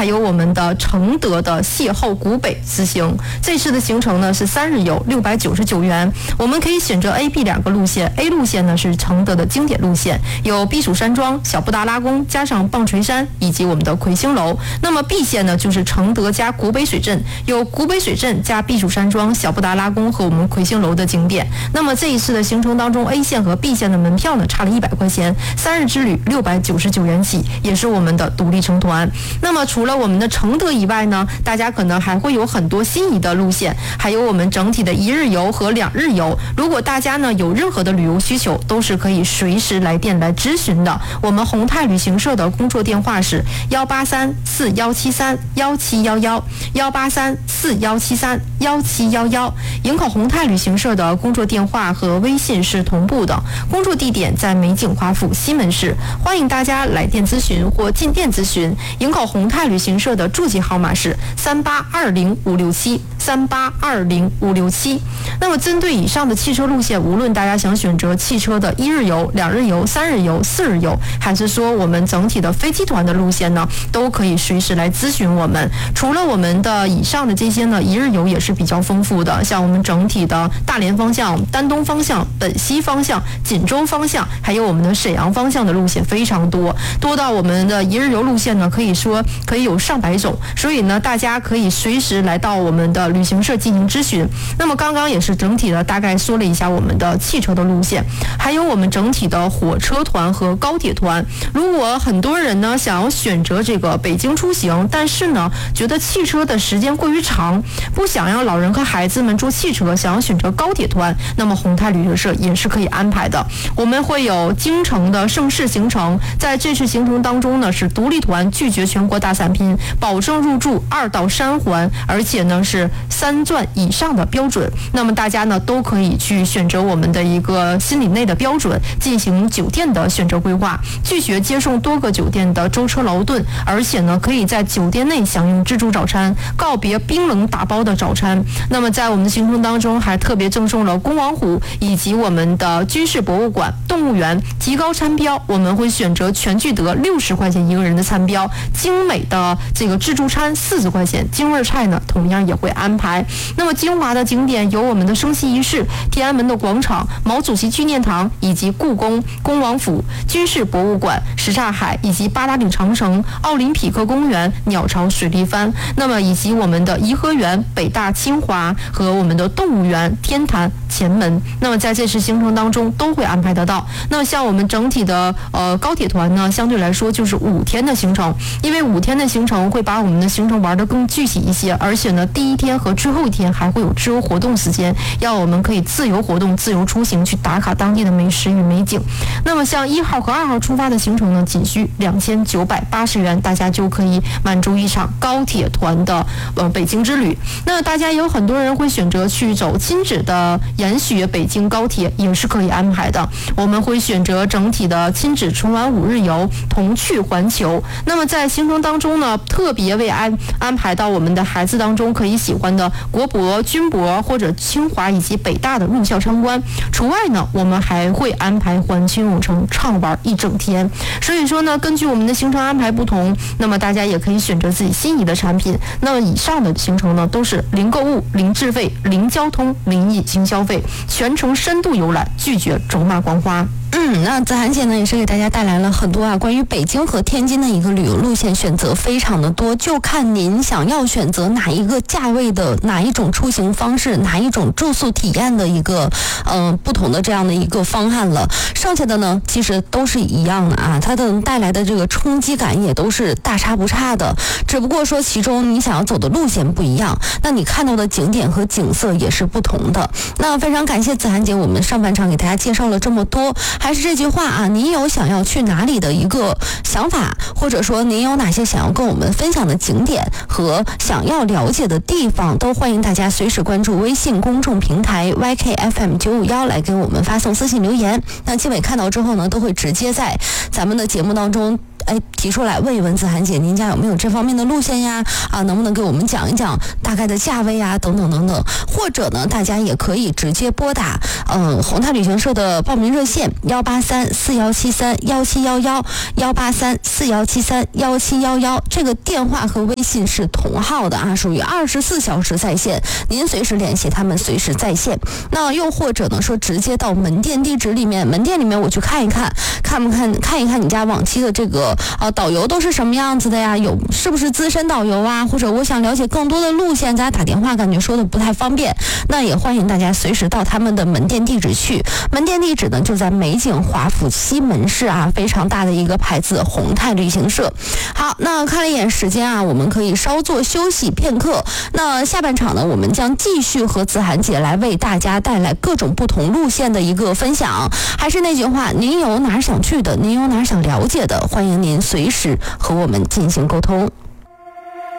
还有我们的承德的邂逅古北自行。这次的行程呢是3日游699元，我们可以选择 A、B 2个路线。A 路线呢是承德的经典路线，有避暑山庄、小布达拉宫加上棒槌山以及我们的魁星楼。那么 B 线呢就是承德加古北水镇，有古北水镇加避暑山庄、小布达拉宫和我们魁星楼的景点。那么这一次的行程当中 ，A 线和 B 线的门票呢差了100块钱，3日之旅699元起，也是我们的独立成团。那么除了我们的承德以外呢，大家可能还会有很多心仪的路线，还有我们整体的1日游和2日游。如果大家呢有任何的旅游需求，都是可以随时来电来咨询的。我们宏泰旅行社的工作电话是18341731711，18341731711。营口宏泰旅行社的工作电话和微信是同步的，工作地点在美景华府西门市，欢迎大家来电咨询或进店咨询。营口宏泰旅行社的座机号码是3820-567，3820-567。那么针对以上的汽车路线，无论大家想选择汽车的1日游、2日游、3日游、4日游，还是说我们整体的飞机团的路线呢，都可以随时来咨询我们。除了我们的以上的这些呢，1日游也是比较丰富的，像我们整体的大连方向、丹东方向、本溪方向、锦州方向，还有我们的沈阳方向的路线非常多，多到我们的1日游路线呢，可以说可以有上百种。所以呢，大家可以随时来到我们的旅行社进行咨询。那么刚刚也是整体的大概说了一下我们的汽车的路线，还有我们整体的火车团和高铁团。如果很多人呢想要选择这个北京出行，但是呢觉得汽车的时间过于长，不想让老人和孩子们坐汽车，想要选择高铁团，那么宏泰旅行社也是可以安排的。我们会有京城的盛世行程，在这次行程当中呢是独立团，拒绝全国大散拼，保证入住2到3环，而且呢是3钻以上的标准。那么大家呢都可以去选择我们的一个心理内的标准，进行酒店的选择规划，拒绝接送多个酒店的舟车劳顿，而且呢可以在酒店内享用自助早餐，告别冰冷打包的早餐。那么在我们的行程当中还特别赠送了恭王湖以及我们的军事博物馆、动物园，提高餐标，我们会选择全聚德60块钱一个人的餐标，精美的这个自助餐40块钱，京味菜呢同样也会安排。那么精华的景点有我们的升旗仪式、天安门的广场、毛主席纪念堂以及故宫、恭王府、军事博物馆、什刹海以及八达岭长城、奥林匹克公园、鸟巢水立帆，那么以及我们的颐和园、北大清华和我们的动物园、天坛、前门，那么在这次行程当中都会安排得到。那么像我们整体的高铁团呢，相对来说就是5天的行程，因为5天的行程会把我们的行程玩得更具体一些，而且呢第1天和最后1天还会有自由活动时间，要我们可以自由活动、自由出行，去打卡当地的美食与美景。那么像1号和2号出发的行程呢，仅需2980元，大家就可以满足一场高铁团的北京之旅。那大家也有很多人会选择去走亲子的研学北京高铁，也是可以安排的。我们会选择整体的亲子纯玩5日游，同趣环球。那么在行程当中呢，特别为安排到我们的孩子当中可以喜欢的国博、军博或者清华以及北大的入校参观。除外呢，我们还会安排环球影城畅玩1整天。所以说呢，根据我们的行程安排不同，那么大家也可以选择自己心仪的产品。那么以上的行程呢，都是零购物、零自费、零交通、零隐形消费，全程深度游览，拒绝走马观花。 那子涵姐呢也是给大家带来了很多关于北京和天津的一个旅游路线，选择非常的多，就看您想要选择哪一个价位的哪一种出行方式，哪一种住宿体验的一个不同的这样的一个方案了。剩下的呢其实都是一样的啊，它的带来的这个冲击感也都是大差不差的，只不过说其中你想要走的路线不一样，那你看到的景点和景色也是不同的。那非常感谢子涵姐，我们上半场给大家介绍了这么多，还是这句话啊，您有想要去哪里的一个想法，或者说您有哪些想要跟我们分享的景点和想要了解的地方，都欢迎大家随时关注微信公众平台 YKFM951 来给我们发送私信留言。那纪委看到之后呢，都会直接在咱们的节目当中提出来问一问子涵姐，您家有没有这方面的路线呀？能不能给我们讲一讲大概的价位呀？等等等等。或者呢，大家也可以直接拨打宏泰旅行社的报名热线18341731711，18341731711，这个电话和微信是同号的属于24小时在线，您随时联系他们，随时在线。那又或者呢，说直接到门店地址里面，门店里面我去看一看你家往期的这个导游都是什么样子的呀？是不是资深导游啊？或者我想了解更多的路线，大家打电话感觉说的不太方便，那也欢迎大家随时到他们的门店地址去。门店地址呢就在美景华府西门市非常大的一个牌子宏泰旅行社。好，那看了一眼时间我们可以稍作休息片刻。那下半场呢，我们将继续和子涵姐来为大家带来各种不同路线的一个分享。还是那句话，您有哪儿想去的，您有哪儿想了解的，欢迎您随时和我们进行沟通。